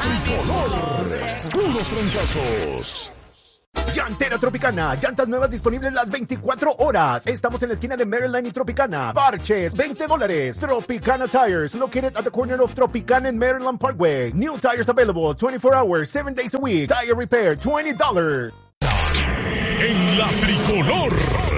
tricolor. Puros trancazos. Llantera Tropicana, llantas nuevas disponibles las 24 horas. Estamos en la esquina de Maryland y Tropicana. Parches, $20. Tropicana Tires, located at the corner of Tropicana and Maryland Parkway. New tires available 24 hours, 7 days a week. Tire repair, $20. En la tricolor.